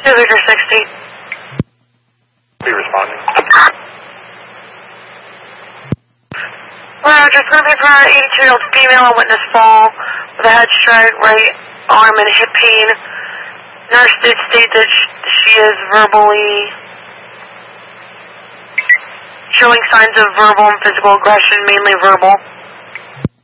Victor 60. Be responding. Roger, it's going to be for an 82-year-old female on witness fall with a head strike, right arm and hip pain. Nurse did state that she is verbally showing signs of verbal and physical aggression, mainly verbal.